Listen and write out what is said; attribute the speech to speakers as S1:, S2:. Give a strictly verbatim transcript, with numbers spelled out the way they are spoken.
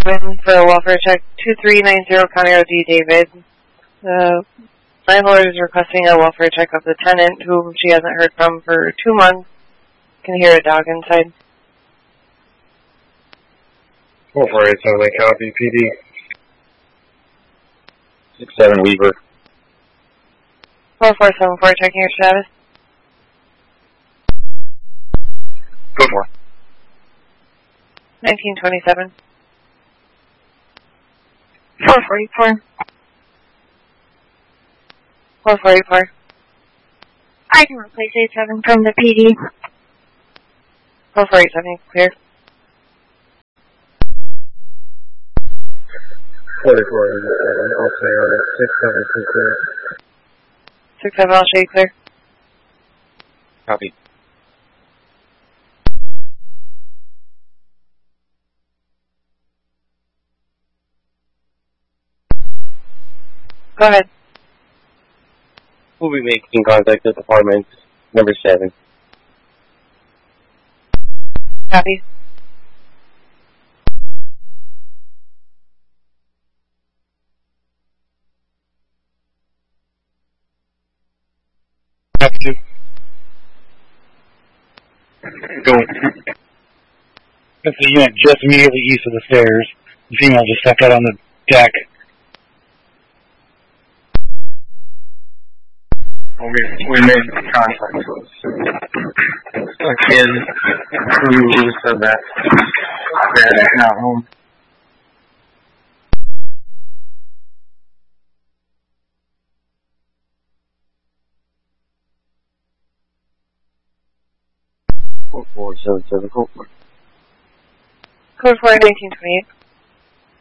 S1: seven for a welfare check. two three nine zero County Road D, David. The landlord is requesting a welfare check of the tenant, whom she hasn't heard from for two months. Can hear a dog inside.
S2: four four eight seven, Lake County P D.
S3: six seven Weaver.
S1: four four seven four, checking your status.
S3: Go for it.
S1: nineteen twenty-seven.
S4: four forty-four.
S1: four four eight four.
S4: I can replace eight seven from the P D.
S1: four four eight seven, clear.
S2: forty-four eighty-seven, I'll say on it. six seven two clear.
S1: six seven, I'll show you clear.
S3: Copy.
S1: Go ahead.
S3: We'll be making contact with apartment number seven.
S1: Copy.
S3: Have to. Go.
S5: That's the unit just immediately east of the stairs. The female just stepped out on the deck.
S2: Well, we, we made contact with a kid who said that they're not home.
S3: four four seven seven, go for it.
S1: Code four nineteen twenty-eight.